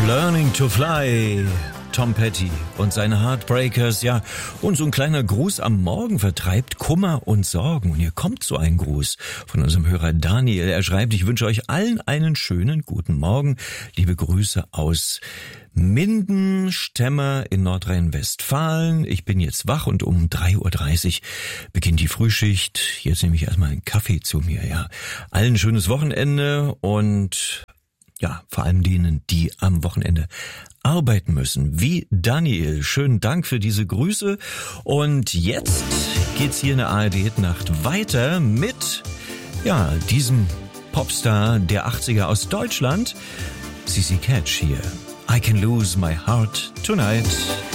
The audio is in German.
Learning to Fly, Tom Petty und seine Heartbreakers, ja. Und so ein kleiner Gruß am Morgen vertreibt Kummer und Sorgen. Und hier kommt so ein Gruß von unserem Hörer Daniel. Er schreibt, ich wünsche euch allen einen schönen guten Morgen. Liebe Grüße aus Minden, Stemmer in Nordrhein-Westfalen. Ich bin jetzt wach und um 3:30 Uhr beginnt die Frühschicht. Jetzt nehme ich erstmal einen Kaffee zu mir, ja. Allen ein schönes Wochenende und ja, vor allem denen, die am Wochenende arbeiten müssen, wie Daniel. Schönen Dank für diese Grüße. Und jetzt geht's hier in der ARD-Nacht weiter mit, ja, diesem Popstar der 80er aus Deutschland, CC Catch hier. I Can Lose My Heart Tonight.